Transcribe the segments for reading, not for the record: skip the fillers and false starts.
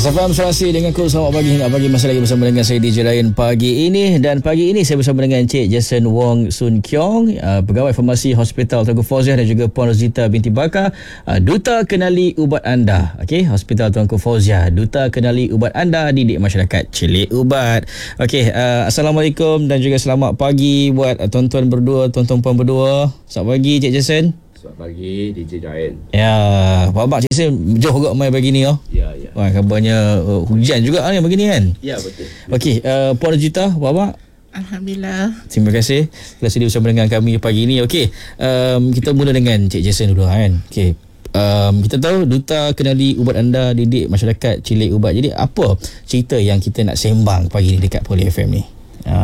SFM Serasi dengan Kul. Selamat pagi. Hingga pagi masih lagi bersama dengan saya DJ Ryan pagi ini. Dan pagi ini saya bersama dengan Encik Jason Wong Soon Keong, Pegawai Farmasi Hospital Tuanku Fauziah, dan juga Puan Rozita binti Bakar, Duta Kenali Ubat Anda. Okey, Hospital Tuanku Fauziah, Duta Kenali Ubat Anda, didik masyarakat cilik ubat. Okey, Assalamualaikum dan juga selamat pagi buat tuan-tuan berdua, tuan-tuan puan berdua. Selamat pagi Encik Jason. Selamat pagi DJ Ryan. Ya, Pak Cik Jason jauh agak mai pagi ni. Ya. Wah, kabarnya hujan juga ni pagi ni kan? Ya, betul. Okey, Puan Rozita, Bapak. Alhamdulillah. Terima kasih telah sedia bersama dengan kami pagi ini. Okey, kita mula dengan Cik Jason dulu kan. Okey. Kita tahu Duta Kenali Ubat Anda, didik masyarakat cilik ubat. Jadi apa cerita yang kita nak sembang pagi ni dekat Poli FM ni?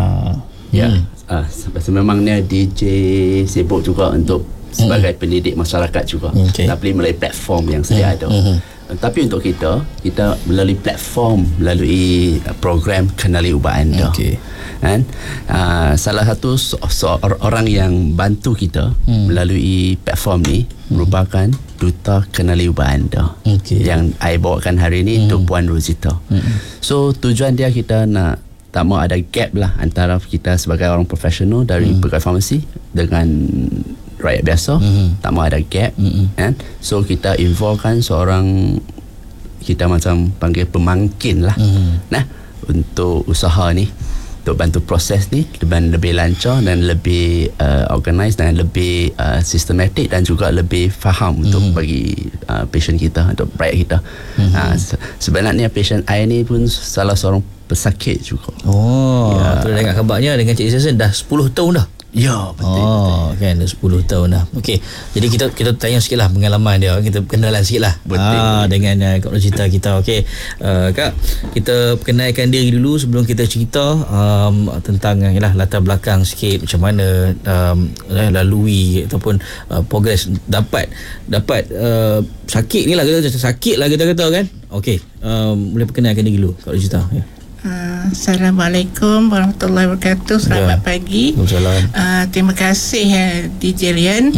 Sememangnya DJ sibuk juga untuk sebagai pendidik masyarakat juga. Tapi melalui platform yang sedia ada. Tapi untuk kita melalui platform, melalui program Kenali Ubat Anda. Kan? Salah satu orang yang bantu kita melalui platform ni merupakan Duta Kenali Ubat Anda. Yang saya bawakan hari ni itu Puan Rozita. So tujuan dia, kita nak tak mau ada gap lah antara kita sebagai orang profesional dari pegawai farmasi dengan rakyat biasa. Tak mau ada gap kan? So kita involvekan seorang, kita macam panggil pemangkin lah. Nah, untuk usaha ni, untuk bantu proses ni lebih lancar dan lebih organised dan lebih sistematik dan juga lebih faham untuk bagi patient kita, untuk rakyat kita. Sebenarnya patient I ni pun salah seorang pesakit juga. Tu dah dengar kabarnya dengan Cik Jason dah 10 tahun dah. Ya, betul. Kan dah 10 tahun dah. Okey, jadi kita tanya sikitlah pengalaman dia. Kita kenalan sikitlah. Dengan Kak Rozita kita. Okey, Kak, kita kenalkan diri dulu sebelum kita cerita tentang latar belakang sikit, macam mana lalui ataupun progres dapat sakit ni lah, kita sakit lah kita kata kan. Okey, boleh perkenalkan diri dulu Kak Rozita. Assalamualaikum warahmatullahi wabarakatuh. Selamat pagi. Terima kasih DJ Ryan.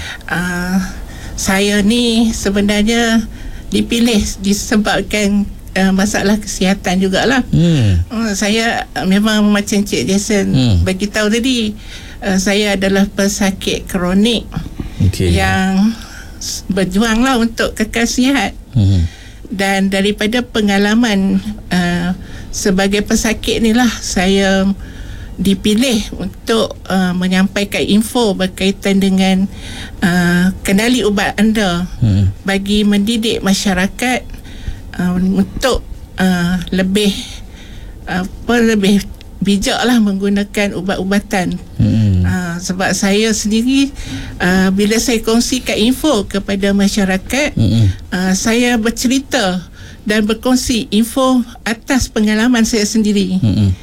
Saya ni sebenarnya dipilih disebabkan masalah kesihatan jugalah. Saya memang macam Cik Jason beritahu tadi, saya adalah pesakit kronik yang berjuanglah untuk kekal sihat. Dan daripada pengalaman sebagai pesakit ni lah, saya dipilih untuk menyampaikan info berkaitan dengan Kenali Ubat Anda bagi mendidik masyarakat untuk lebih bijak lah menggunakan ubat-ubatan. Sebab saya sendiri bila saya kongsikan info kepada masyarakat, saya bercerita dan berkongsi info atas pengalaman saya sendiri.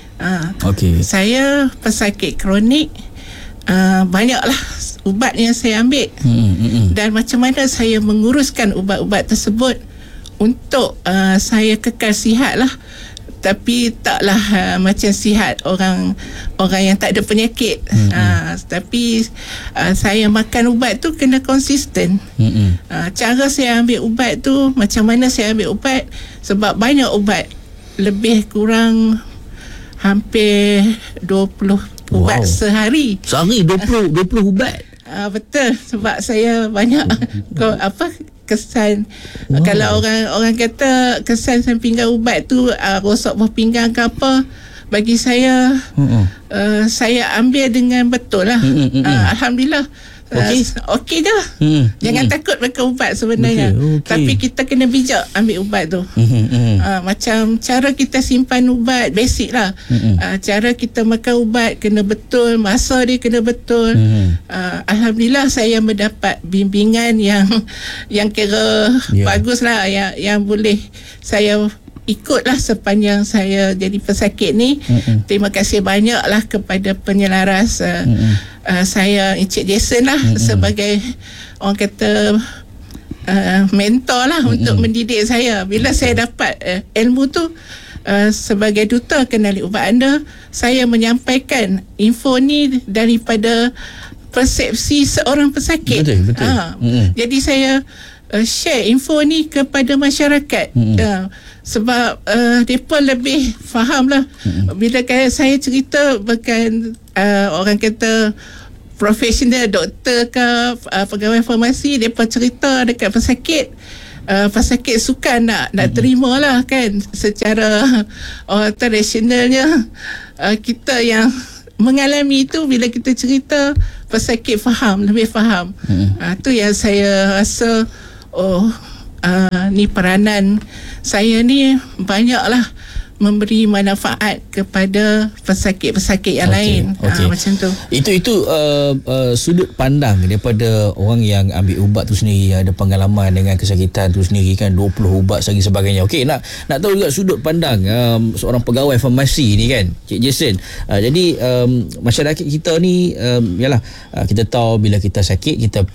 Saya pesakit kronik, banyaklah ubat yang saya ambil, dan macam mana saya menguruskan ubat-ubat tersebut untuk saya kekal sihat lah. Tapi taklah macam sihat orang yang tak ada penyakit. Tapi saya makan ubat tu kena konsisten. Cara saya ambil ubat tu, macam mana saya ambil ubat, sebab banyak ubat, lebih kurang hampir 20 ubat sehari. Sehari 20 ubat. Betul, sebab saya banyak kesan. Kalau orang kata kesan sampingan ubat tu rosak buah pinggang ke apa, bagi saya saya ambil dengan betul lah. Alhamdulillah. Okey dah. Jangan takut makan ubat sebenarnya. Tapi kita kena bijak ambil ubat tu. Macam cara kita simpan ubat, basic lah. Cara kita makan ubat kena betul, masa dia kena betul. Alhamdulillah saya mendapat bimbingan yang kira bagus lah, yang boleh saya ikutlah sepanjang saya jadi pesakit ni. Terima kasih banyaklah kepada penyelaras saya, Encik Jason lah, sebagai orang kata mentor lah untuk mendidik saya. Bila saya dapat ilmu tu, sebagai Duta Kenali Ubat Anda, saya menyampaikan info ni daripada persepsi seorang pesakit. Betul. Jadi saya share info ni kepada masyarakat. Sebab mereka lebih faham lah. Bila saya cerita bukan orang kata profesional, doktor ke pegawai farmasi, mereka cerita dekat pesakit sukan nak terima lah kan. Secara tradisionalnya kita yang mengalami itu, bila kita cerita pesakit faham, lebih faham. Tu yang saya rasa ni peranan saya ni banyaklah memberi manfaat kepada pesakit-pesakit yang lain. Macam tu. Itu sudut pandang daripada orang yang ambil ubat tu sendiri, ada pengalaman dengan kesakitan tu sendiri kan, 20 ubat dan sebagainya. Okey, nak tahu juga sudut pandang seorang pegawai farmasi ni kan, Cik Jason. Jadi masyarakat kita ni yalah, kita tahu bila kita sakit kita